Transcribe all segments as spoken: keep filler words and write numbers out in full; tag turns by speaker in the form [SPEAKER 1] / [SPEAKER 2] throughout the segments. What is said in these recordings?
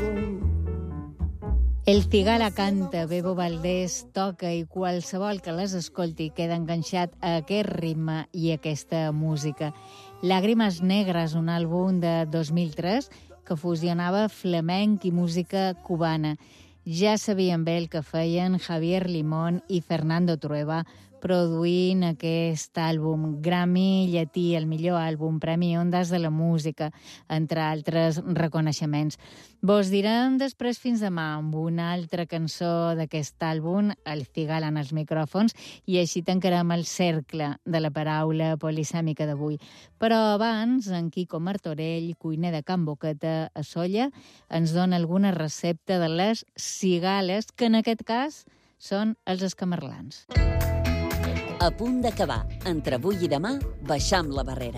[SPEAKER 1] El Cigala canta, Bebo Valdés toca i qualsevol que les escolti queda enganxat a aquest ritme i a aquesta música. Làgrimes negres, un àlbum de dos mil tres que fusionava flamenc i música cubana. Ja sabien bé el que feien Javier Limón i Fernando Trueba produint aquest àlbum. Grammy llatí, el millor àlbum, Premi Ondas de la Música, entre altres reconeixements. Vos direm després fins demà amb una altra cançó d'aquest àlbum, el Cigala en els micròfons, i així tancarem el cercle de la paraula polisèmica d'avui. Però abans, en Quico Martorell, cuiner de Can Boqueta a Sóller, ens dona alguna recepta de les cigales, que en aquest cas són els escamarlans.
[SPEAKER 2] A punt d'acabar. Entre avui i demà, baixam la barrera.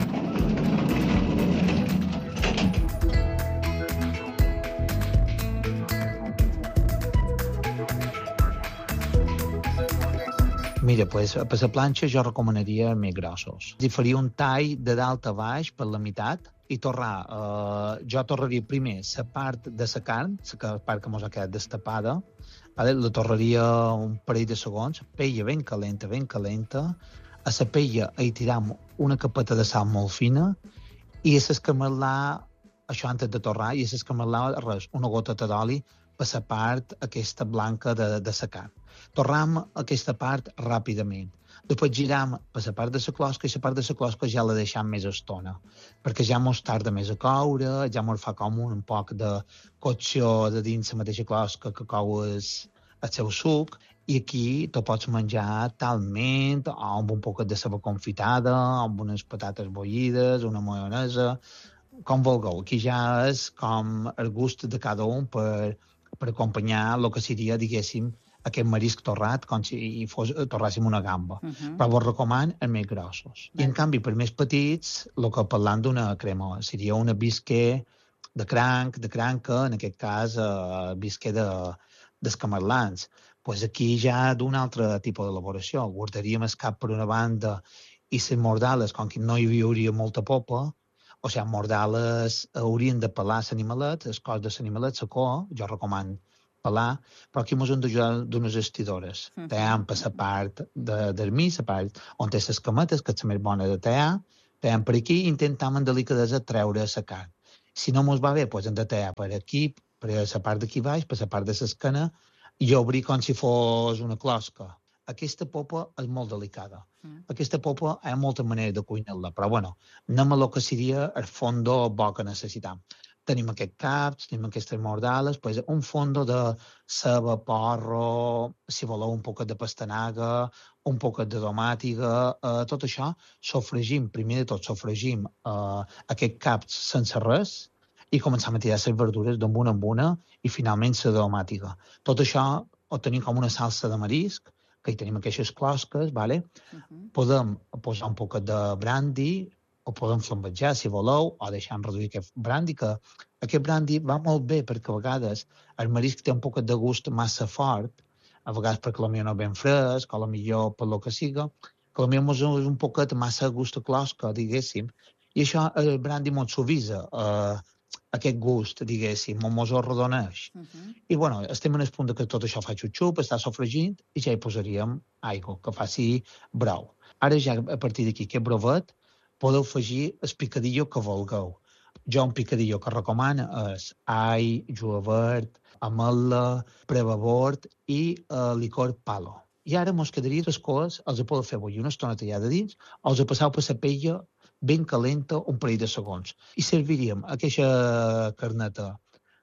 [SPEAKER 3] Mira, pues, per la planxa jo recomanaria més grossos. I faria un tall de dalt a baix per la meitat i torrar. Eh, jo torraria primer la part de la carn, la part que mos ha quedat destapada, vale? La torraria un parell de segons, pella ben calenta, ben calenta, a la pella hi tiram una capeta de sal molt fina i a l'escamarlar, això antes de torrar, i a l'escamarlar res, una goteta d'oli per la part aquesta blanca de, de la carn. Torram aquesta part ràpidament. Després giram per la part de la closca i la part de la closca ja la deixam més estona, perquè ja mos tarda més a coure, ja mos fa com un, un poc de cocció de dins la mateixa closca que cou el, el seu suc, i aquí te pots menjar talment, o amb un poc de ceba confitada, amb unes patates bullides, una maionesa, com vulgueu. Aquí ja és com el gust de cada un per, per acompanyar el que seria, diguéssim, aquest marisc torrat, com si fos, torràssim una gamba. Uh -huh. Però vos recoman els més grossos. I, en canvi, per més petits, el que parlant d'una crema seria una bisquer de cranc, de cranca, en aquest cas, eh, bisquer de, d'escamarlans. Pues aquí ja d'un altre tipus d'elaboració. Guardaríem el cap per una banda i les mordales, com que no hi hauria molta popa, o sigui, mordales haurien de pelar l'animalet, el cos de l'animalet, la cua, jo recomano pelar, però aquí ens hem d'ajudar d'unes estidores. Uh -huh. Tallam per la part de dormir, la part on té les cametes, que és la més bona de tallar, tallam per aquí i intentam amb delicadesa treure la carn. Si no ens va bé, doncs hem de tallar per aquí, per la part d'aquí baix, per la part de l'esquena, i obrir com si fos una closca. Aquesta popa és molt delicada. Mm. Aquesta popa hi ha molta manera de cuinar-la, però bueno, anem a lo que seria el fondo bo que necessitam. Tenim aquest caps, tenim aquestes mordales, pues un fondo de ceba, porro, si voleu un poc de pastanaga, un poc de tomàtiga, eh, tot això sofregim, primer de tot sofregim eh, aquest caps sense res i començam a tirar les verdures d'una en una i finalment la tomàtiga. Tot això ho tenim com una salsa de marisc, que hi tenim aquestes closques, vale? Uh-huh. Podem posar un poc de brandy, o podem flambejar, si voleu, o deixar reduir aquest brandy, que aquest brandy va molt bé, perquè a vegades el marisc té un poc de gust massa fort, a vegades perquè potser no és ben fresc, o potser per lo que siga, que potser és un poquet massa gust de closca, diguéssim, i això el brandy molt suavisa, eh, aquest gust, diguéssim, mos ho redoneix. Uh-huh. I, bueno, estem en el punt que tot això fa xup-xup, està sofregint, i ja hi posaríem aigua, que faci brou. Ara ja, a partir d'aquí, aquest brovet, podeu afegir el picadillo que vulgueu. Jo un picadillo que recomano és all, julivert, ametla, prevabord i eh, licor palo. I ara mos quedaria les coes, els podeu fer bullir una estona tallada dins, o els passeu per la pella ben calenta un parell de segons. I serviríem aquesta carneta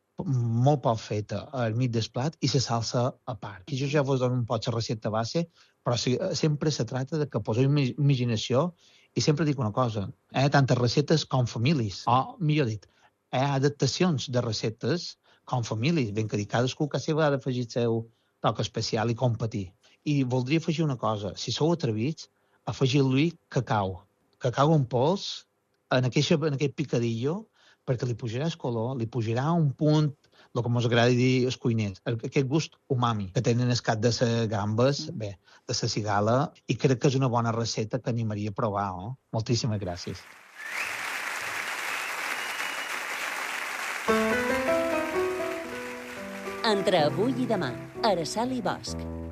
[SPEAKER 3] molt poc feta al mig del plat i la salsa a part. I jo ja vos dono un poc la recepta base, però sempre se trata de que poseu imaginació i sempre dic una cosa, hi ha tantes receptes com famílies, o millor dit, hi ha adaptacions de receptes com famílies, ben que dir, cadascú que seva ha d'afegir el seu toc especial i competir. I voldria afegir una cosa, si sou atrevits, afegiu-li cacau. Cacau en pols en, aquest, en aquest picadillo, perquè li pujarà el color, li pujarà un punt, el que ens agrada dir els cuiners, aquest gust umami que tenen el cap de les gambes, mm. bé, de la cigala, i crec que és una bona recepta que animaria a provar. Oh? Moltíssimes gràcies.
[SPEAKER 2] Entre avui i demà, Araceli Bosch.